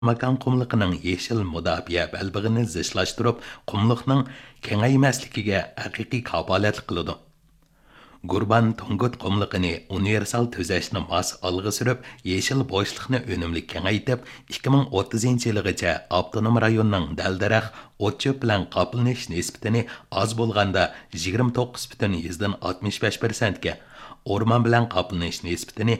Makan qumliqining yeshil mudofaa balbig'ini zichlashtirib, qumliqning kengaymasligiga haqiqiy kapolatlik qiladi. Gurban Tungut qumliqini universal tuzashni mos olg'a surib, yeshil bo'shliqni unumli kengaytib, 2030 yilgacha avtonom rayonning dal-daraxt, o't-cho'p bilan qoplanish nisbatini oz bo'lganda 29,65% ga, o'rmon bilan qoplanish nisbatini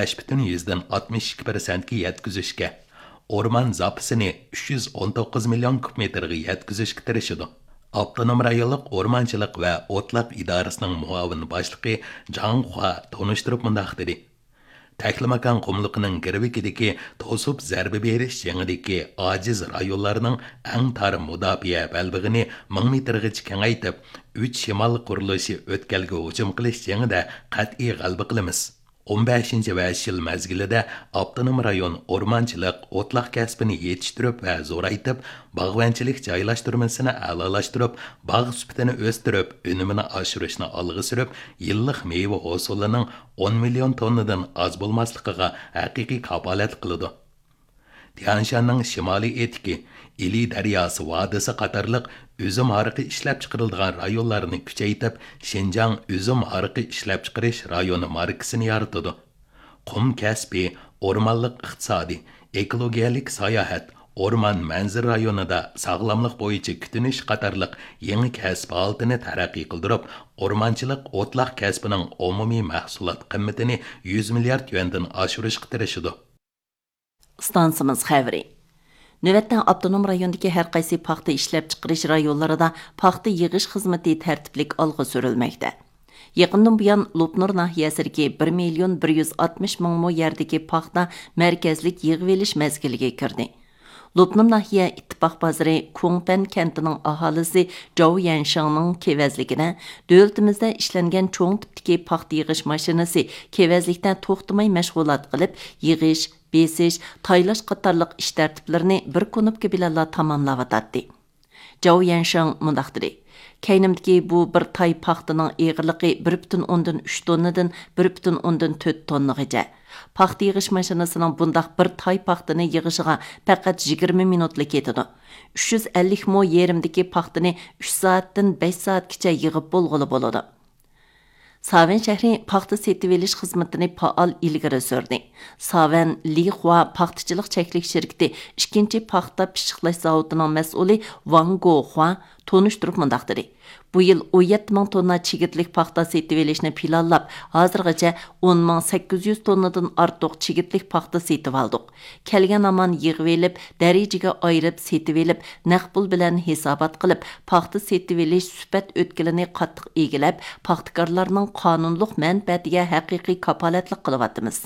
5,62% ga yetkazishga, o'rmon zapisini 319 million kubmetrga yetkazishga tirishadi. Avtonom rayonluq o'rmonchilik va o'tliq idorasining muavin boshlig'i Jang Hua tonishtirib mundaq dedi. Taklimakan qumliqining girvikidagi to'sib zarba berish jangidagi ojiz rayonlarning eng tar mudofaa balbig'ini 1000 metrgacha kengaytib, 3 shimol qurilishi o'tkalga hujum qilish jangida qat'iy g'alaba qilamiz. 15 va yil mezgilida avtonom rayon o'rmonchilik, o'tliq kasbini yetishtirib va zo'raytib, bog'vanchilik joylashtirmasini a'lolashtirib, bog' sifatini o'stirib, unumini oshirishni olg'a surib, yillik meva hosulining 10 million tonnadan oz bo'lmasligiga haqiqiy kapolat qiladi. Tianshanning shimoliy etiki, Ili daryosi vodisi qatorliq üzüm hariqi ishlab chiqariladigan rayonlarni kuchaytirib, Xinjiang üzüm hariqi ishlab chiqarish rayoni markasini yaratadi. Qum kasbi, o'rmonlik iqtisodiy, ekologiyalik sayohat, o'rmon manzir rayonida sog'lomlik bo'yicha kutinish qatorliq yangi kasb holatini taraqqiy qildirib, o'rmonchilik o'tliq kasbining umumiy mahsulot qiymatini 100 milliard yuandan oshirishga tirishadi. Stansimiz xəvri. Növətdən avtonom rayondakı hər qaysı paxta ishlab chiqarish rayonlarida paxta yig'ish xizmati tərtiblik alg'a sürülməkdə. Yaqindan buyan Lopnur nahiyəsidəki 1,160,000 mo yerdəki paxta mərkəzlik yığıb elish məzgiliga kirdi. Lopnur nahiyə ittifaq bazarı Kongpan kentinin ahalisi Zhou Yanshangның kevezligine dövlətimizdə işlənən çoğ tipdəki paxta yığış maşinası kevezlikdən toxtamay məşğulat qılıb yığış, besish, taylash qatarlıq ish tərtiblərini bir konubka bilanla tamamlavatadi. Zhou Yanshang mundaq dedi. Kaynimdiki bu bir tay paxtaning eg'irligi 1,3 tonnadan 1,4 tonnagacha. Paxta yig'ish mashinasining bundaq bir tay paxtani yig'ishiga faqat 20 minutlik ketadi. 350 mo yerimdiki paxtani 3 soatdan 5 soatgacha yig'ib bo'lg'ili bo'ladi. Savan shahri paxta setib elish xizmatini faol ilgari surdi. Savan Lihua paxtachilik cheklik shirkati 2-chi paxta pishiqlash zavodining mas'uli Wang Guohua tonishtirib mundaq dedi. Bu yil 17,000 tonna chigitlik paxta setib elishni planlab, hozirgacha 10,800 tonnadan ortiq chigitlik paxta setib oldik. Kelgan aman yig'ib elib, darajaga ayirib setib elib, naqd pul bilan hisobot qilib, paxta setib elish sifat o'tkilini qattiq egilab, paxtakorlarning qonunliq manfaatiga haqiqiy kapolatlik qilyapmiz.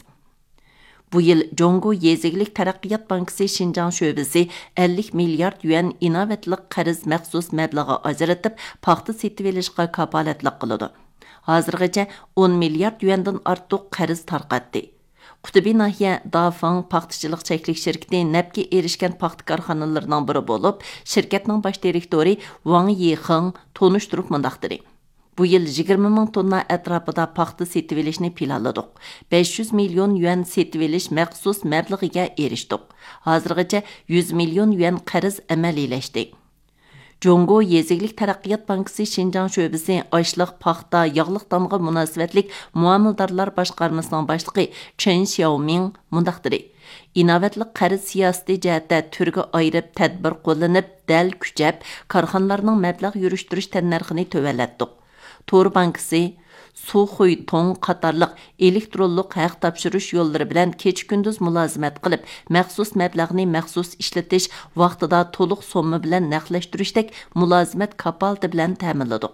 Bu yil Jongo Yezigilik Taraqqiyot Bankisi Xinjiang sho'basi 50 milliard yuan innovatlik qarz maxsus mablag'i ajratib, paxta setib elishga kapolatlik qiladi. Hozirgacha 10 milliard yuandan ortiq qarz tarqatdi. Qutubi nahiya Dafang paxtachilik cheklik shirkati nafga erishgan paxta korxonalarining biri bo'lib, shirkatning bosh direktori Wang Yixing tonishtirib mundaq dedi. Bu yil 20,000 tonna atrofida paxta setib elishni planladik. 500 million yuan setib elish maxsus mablag'iga erishdik. Hozirgacha 100 million yuan qarz amaliylashdi. Jongo Yezigilik Taraqqiyot Bankisi Xinjiang sho'basi oshliq paxta yog'liq damg'a munosabatlik muomildorlar boshqarmasining boshlig'i Chen Xiaoming mundaq dedi. Innovatlik qarz siyosati jihatda turga ayirib tadbir qo'llanib, dal kuchab, korxonalarning mablag' yurishtirish tannarxini tövallatdik. Tor bankisi, Suxuy Tong qatarlıq elektronluq haq topshirish yo'llari bilan kecha-kunduz mulozimat qilib, maxsus mablag'ni maxsus ishlatish vaqtida to'liq somma bilan naqdlashtirishdek mulozimat kapolati bilan ta'minladik.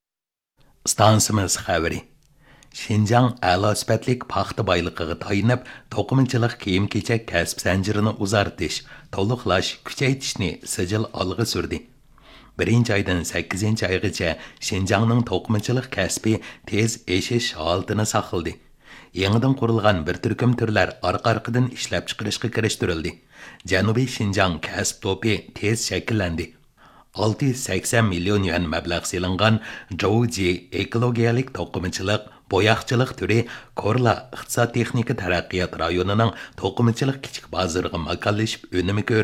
Stansimiz xabari. Xinjiang a'lo sifatlik paxta boyligiga tayinib, to'qimachilik kiyim-kechak kasb zanjirini uzartish, to'liqlash, kuchaytirishni sijil olg'a surdi. 1-aydan 8-aygacha Xinjiangning to'qimachilik kasbi tez eshish holatini saqladi. Yangidan qurilgan bir turkum turlar orqa-orqadan ishlab chiqarishga kirishtirildi. Janubiy Xinjiang kasb to'pi tez shakllandi. 680 million yuan mablag' selingan Zhouji ekologiyalik to'qimachilik Boyaqçılıq türü Korla iqtisod texnika taraqqiyot rayonining to'qimachilik kichik bozoriga makonlashib, unumi